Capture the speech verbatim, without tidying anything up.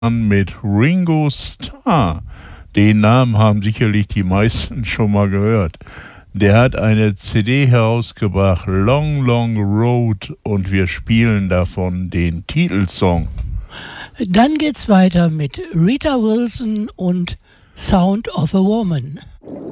an mit Ringo Starr. Den Namen haben sicherlich die meisten schon mal gehört. Der hat eine C D herausgebracht, Long Long Road, und wir spielen davon den Titelsong. Dann geht's weiter mit Rita Wilson und Sound of a Woman.